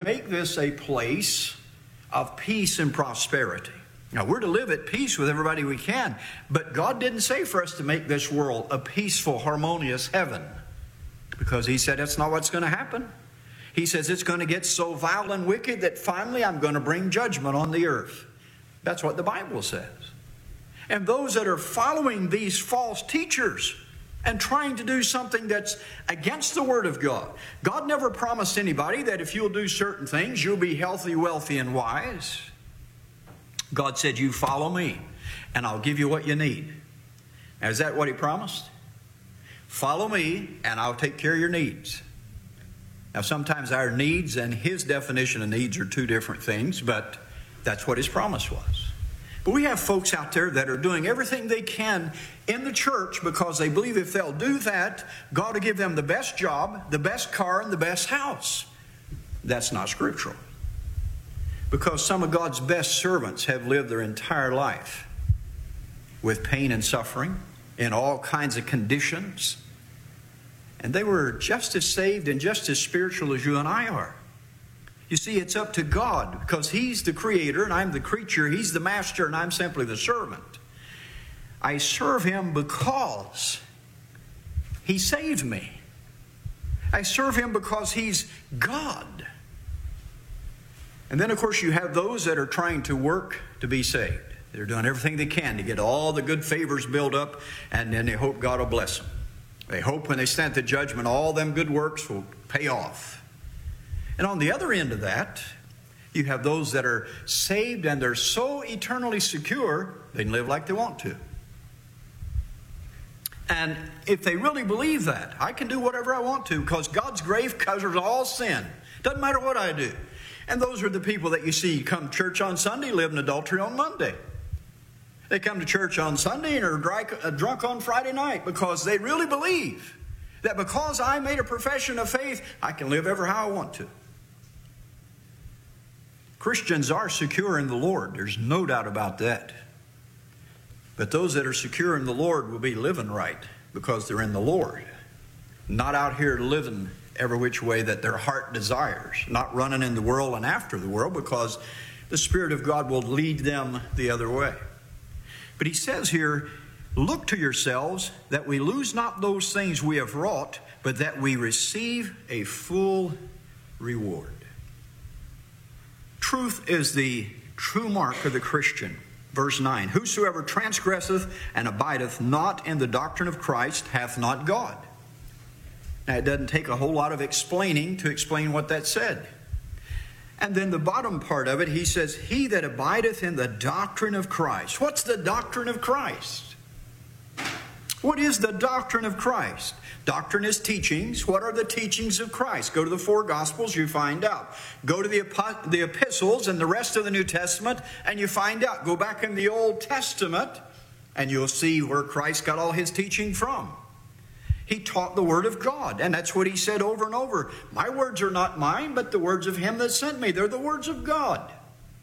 make this a place of peace and prosperity. Now, we're to live at peace with everybody we can, but God didn't say for us to make this world a peaceful, harmonious heaven, because He said that's not what's going to happen. He says it's going to get so vile and wicked that finally I'm going to bring judgment on the earth. That's what the Bible says. And those that are following these false teachers and trying to do something that's against the Word of God. God never promised anybody that if you'll do certain things, you'll be healthy, wealthy, and wise. God said, you follow me, and I'll give you what you need. Now, is that what He promised? Follow me, and I'll take care of your needs. Now, sometimes our needs and His definition of needs are two different things, but that's what His promise was. But we have folks out there that are doing everything they can in the church because they believe if they'll do that, God will give them the best job, the best car, and the best house. That's not scriptural. Because some of God's best servants have lived their entire life with pain and suffering in all kinds of conditions. And they were just as saved and just as spiritual as you and I are. You see, it's up to God because He's the creator and I'm the creature. He's the master and I'm simply the servant. I serve Him because He saved me. I serve Him because He's God. And then, of course, you have those that are trying to work to be saved. They're doing everything they can to get all the good favors built up, and then they hope God will bless them. They hope when they stand at the judgment, all them good works will pay off. And on the other end of that, you have those that are saved and they're so eternally secure, they can live like they want to. And if they really believe that, I can do whatever I want to because God's grace covers all sin. Doesn't matter what I do. And those are the people that you see come to church on Sunday, live in adultery on Monday. They come to church on Sunday and are drunk on Friday night because they really believe that because I made a profession of faith, I can live ever how I want to. Christians are secure in the Lord. There's no doubt about that. But those that are secure in the Lord will be living right because they're in the Lord. Not out here living every which way that their heart desires. Not running in the world and after the world because the Spirit of God will lead them the other way. But He says here, look to yourselves that we lose not those things we have wrought, but that we receive a full reward. Truth is the true mark of the Christian. Verse 9, whosoever transgresseth and abideth not in the doctrine of Christ hath not God. Now, it doesn't take a whole lot of explaining to explain what that said. And then the bottom part of it, he says, he that abideth in the doctrine of Christ. What's the doctrine of Christ? What is the doctrine of Christ? Doctrine is teachings. What are the teachings of Christ? Go to the four Gospels, you find out. Go to the epistles and the rest of the New Testament, and you find out. Go back in the Old Testament, and you'll see where Christ got all His teaching from. He taught the Word of God, and that's what He said over and over. My words are not mine, but the words of Him that sent me. They're the words of God.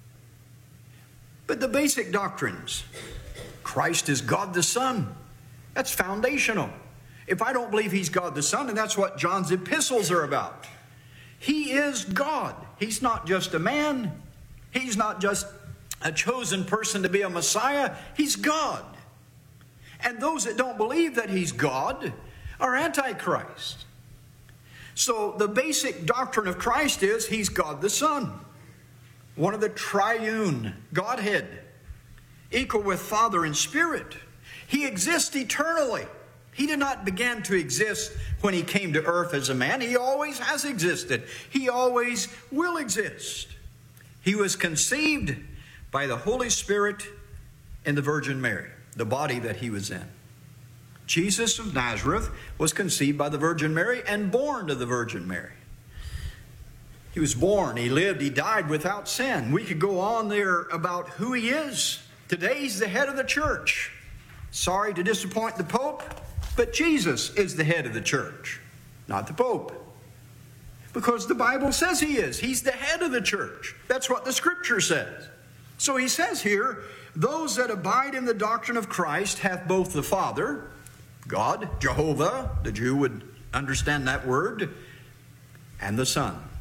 But the basic doctrines, Christ is God the Son. That's foundational. If I don't believe He's God the Son, and that's what John's epistles are about. He is God. He's not just a man. He's not just a chosen person to be a Messiah. He's God. And those that don't believe that He's God are Antichrist. So the basic doctrine of Christ is He's God the Son, one of the triune Godhead, equal with Father and Spirit. He exists eternally. He did not begin to exist when He came to earth as a man. He always has existed. He always will exist. He was conceived by the Holy Spirit in the Virgin Mary, the body that He was in. Jesus of Nazareth was conceived by the Virgin Mary and born to the Virgin Mary. He was born, He lived, He died without sin. We could go on there about who He is. Today He's the head of the church. Sorry to disappoint the Pope, but Jesus is the head of the church, not the Pope. Because the Bible says He is. He's the head of the church. That's what the Scripture says. So He says here, those that abide in the doctrine of Christ hath both the Father, God, Jehovah, the Jew would understand that word, and the Son.